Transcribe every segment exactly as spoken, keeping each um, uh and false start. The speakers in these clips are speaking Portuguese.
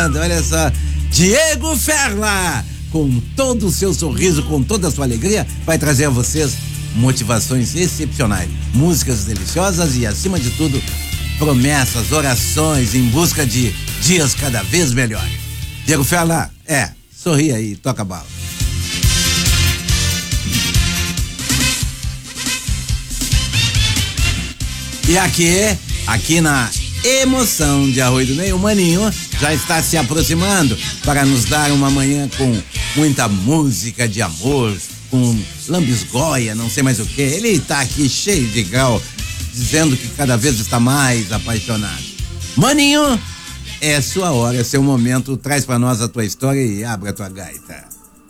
chegando, olha só. Diego Ferla, com todo o seu sorriso, com toda a sua alegria, vai trazer a vocês motivações excepcionais, músicas deliciosas e, acima de tudo, promessas, orações em busca de dias cada vez melhores. Diego Ferla, é, sorri aí, toca a bala. E aqui, aqui na Emoção de Arroio do Meio, o Maninho já está se aproximando para nos dar uma manhã com muita música de amor, com lambisgoia, não sei mais o que. Ele está aqui cheio de grau, dizendo que cada vez está mais apaixonado. Maninho, é sua hora, é seu momento, traz para nós a tua história e abre a tua gaita.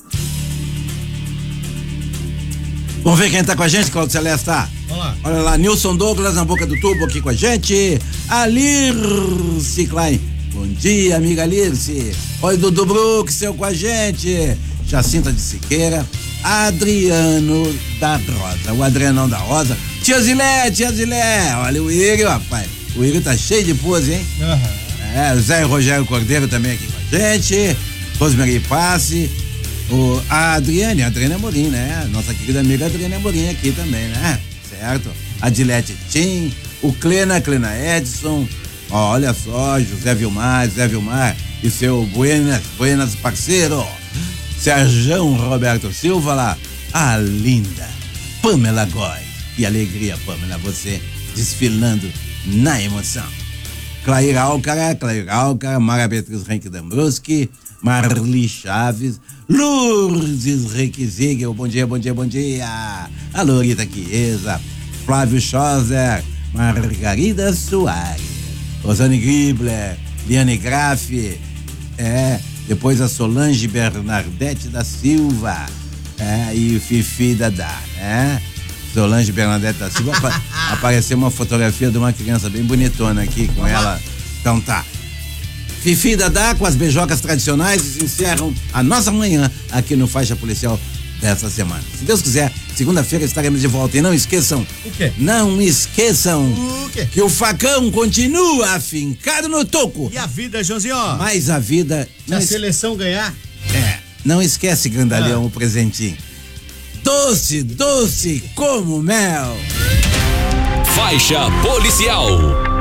Vamos ver quem tá com a gente, Claudio Celeste. Olá. Olha lá, Nilson Douglas na boca do tubo aqui com a gente. Alirce Klein. Bom dia, amiga Alirce. Oi, Dudu Brook, seu com a gente. Jacinta de Siqueira. Adriano da Rosa. O Adrianão da Rosa. Tia Zilé, tia Zilé. Olha o Írio, rapaz. O Írio tá cheio de pose, hein? Uhum. É, o Zé Rogério Cordeiro também aqui com a gente. Rosemary Passe. O, a Adriane, a Adriane Amorim, né? Nossa querida amiga Adriane Amorim aqui também, né? Certo? A Dilete Tim, o Clena, Clena Edson, ó, olha só, José Vilmar, José Vilmar e seu Buenas, Buenas parceiro, Serjão Roberto Silva lá, a linda Pamela Góes. Que alegria, Pamela, você desfilando na emoção. Clair Alcara, Clair Alcara, Mara Beatriz Henke Dambruski, Marli Chaves, Lourdes Requizigel, bom dia, bom dia, bom dia. A Lorita Chiesa, Flávio Schoser, Margarida Soares, Rosane Gribler, Liane Graff, é, depois a Solange Bernadette da Silva, é, e Fifi Dadá, né? Solange Bernadette da Silva, apareceu uma fotografia de uma criança bem bonitona aqui com ela. Então tá. Fifi Dadá com as beijocas tradicionais encerram a nossa manhã aqui no Faixa Policial dessa semana. Se Deus quiser, segunda-feira estaremos de volta. E não esqueçam, o quê? Não esqueçam o quê? Que o facão continua afincado no toco. E a vida, Joãozinho? Mas a vida... Se a es... seleção ganhar... É, não esquece, grandalhão, ah. o presentinho. Doce, doce como mel. Faixa Policial.